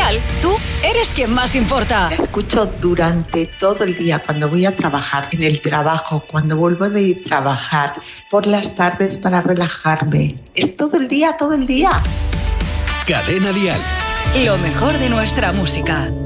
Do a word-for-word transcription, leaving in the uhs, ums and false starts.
Dial, tú eres quien más importa. La escucho durante todo el día, cuando voy a trabajar, en el trabajo, cuando vuelvo de trabajar, por las tardes para relajarme. Es todo el día, todo el día. Cadena Dial. Lo mejor de nuestra música.